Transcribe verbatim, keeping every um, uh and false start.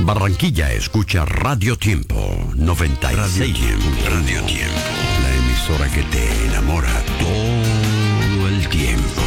Barranquilla escucha Radio Tiempo noventa y seis. Radio Tiempo. Radio Tiempo. La emisora que te enamora.